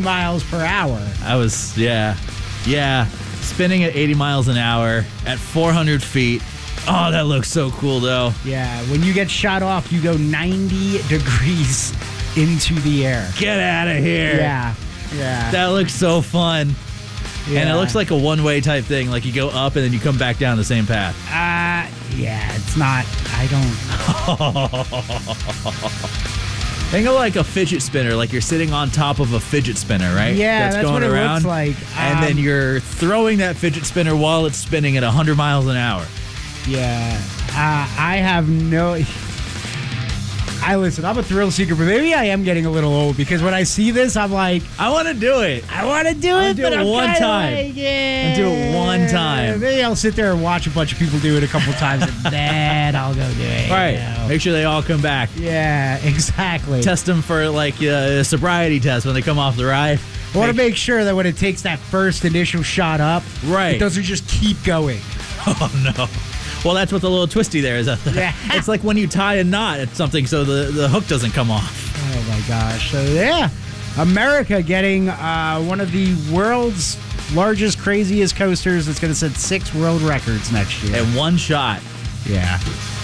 miles per hour. Yeah. Spinning at 80 miles an hour at 400 feet. Oh, that looks so cool, though. Yeah, when you get shot off, you go 90 degrees into the air. Get out of here. Yeah. That looks so fun. Yeah. And it looks like a one-way type thing. Like you go up and then you come back down the same path. Yeah, it's not. I don't. Think of like a fidget spinner, like you're sitting on top of a fidget spinner, right? Yeah, that's going what it around, looks like. And then you're throwing that fidget spinner while it's spinning at 100 miles an hour. Yeah. I have no... Listen, I'm a thrill seeker, but maybe I am getting a little old because when I see this, I'm like... I want to do it. I want to do it, but I'm one time. Like, yeah. I'll do it one time. Maybe I'll sit there and watch a bunch of people do it a couple times, and then I'll go do it. All right. You know? Make sure they all come back. Yeah, exactly. Test them for like a sobriety test when they come off the ride. I want to make sure that when it takes that first initial shot up, right, it doesn't just keep going. Oh, no. Well, that's what the little twisty there is. Yeah. It's like when you tie a knot at something so the hook doesn't come off. Oh, my gosh. So, yeah, America getting one of the world's largest, craziest coasters that's going to set 6 world records next year. In one shot. Yeah.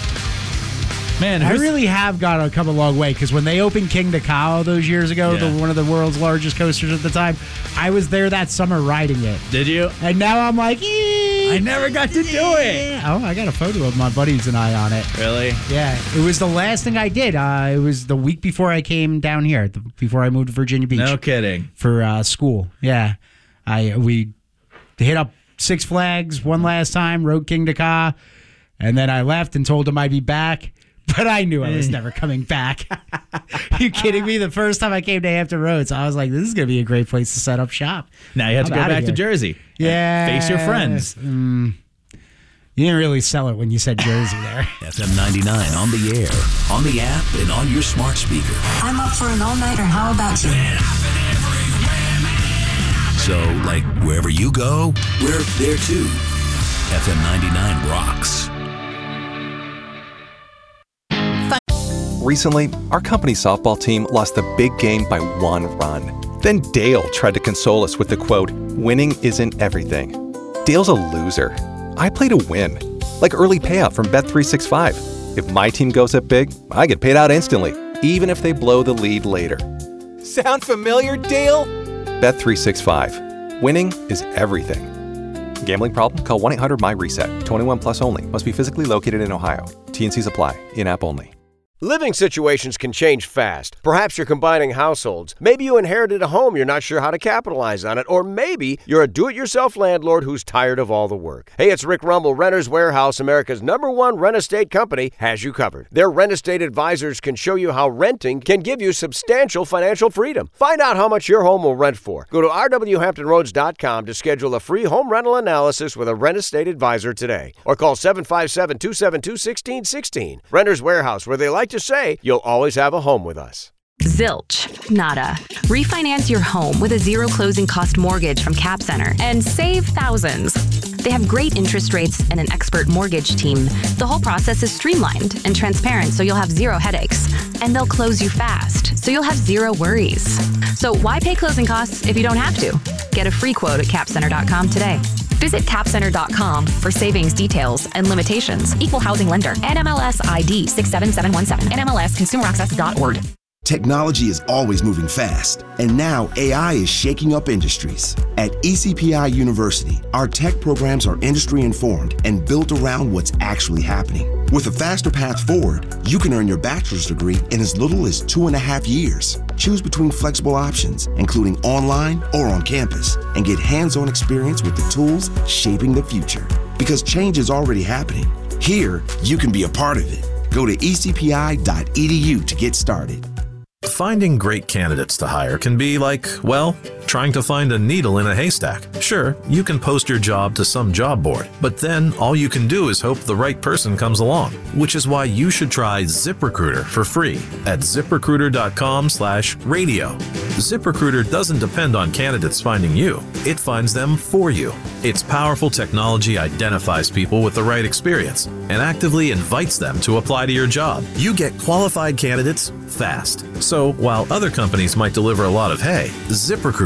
Man, I really have come a long way because when they opened King to Kao those years ago, one of the world's largest coasters at the time, I was there that summer riding it. Did you? And now I'm like, I never got to do it. Oh, I got a photo of my buddies and I on it. Really? Yeah. It was the last thing I did. It was the week before I came down here, before I moved to Virginia Beach. No kidding. For school. Yeah. We hit up Six Flags one last time, rode King to Ka, and then I left and told them I'd be back. But I knew I was never coming back. You kidding me? The first time I came to Hampton Roads, I was like, this is going to be a great place to set up shop. Now you have to go back to Jersey. Yeah. Face your friends. You didn't really sell it when you said Jersey there. FM 99 on the air, on the app, and on your smart speaker. I'm up for an all-nighter. How about you? So, like, wherever you go, we're there too. FM 99 rocks. Recently, our company softball team lost the big game by 1 run. Then Dale tried to console us with the quote, "Winning isn't everything." Dale's a loser. I play to win. Like early payout from Bet365. If my team goes up big, I get paid out instantly, even if they blow the lead later. Sound familiar, Dale? Bet365. Winning is everything. Gambling problem? Call 1-800-MY-RESET. 21 plus only. Must be physically located in Ohio. T&Cs apply. In-app only. Living situations can change fast. Perhaps you're combining households. Maybe you inherited a home you're not sure how to capitalize on it. Or maybe you're a do-it-yourself landlord who's tired of all the work. Hey, it's Rick Rumble. Renters Warehouse, America's #1 rent estate company, has you covered. Their rent estate advisors can show you how renting can give you substantial financial freedom. Find out how much your home will rent for. Go to rwhamptonroads.com to schedule a free home rental analysis with a rent estate advisor today. Or call 757-272-1616. Renters Warehouse, where they like to say, you'll always have a home with us. Zilch. Nada. Refinance your home with a zero closing cost mortgage from Cap Center and save thousands. They have great interest rates and an expert mortgage team. The whole process is streamlined and transparent, so you'll have zero headaches. And they'll close you fast, so you'll have zero worries. So why pay closing costs if you don't have to? Get a free quote at capcenter.com today. Visit capcenter.com for savings details and limitations. Equal housing lender. NMLS ID 67717. NMLSconsumeraccess.org. Technology is always moving fast, and now AI is shaking up industries. At ECPI University, our tech programs are industry-informed and built around what's actually happening. With a faster path forward, you can earn your bachelor's degree in as little as 2.5 years. Choose between flexible options, including online or on campus, and get hands-on experience with the tools shaping the future. Because change is already happening. Here, you can be a part of it. Go to ecpi.edu to get started. Finding great candidates to hire can be like, well, trying to find a needle in a haystack. Sure, you can post your job to some job board, but then all you can do is hope the right person comes along, which is why you should try ZipRecruiter for free at ziprecruiter.com/radio. ZipRecruiter doesn't depend on candidates finding you. It finds them for you. Its powerful technology identifies people with the right experience and actively invites them to apply to your job. You get qualified candidates fast. So while other companies might deliver a lot of hay, ZipRecruiter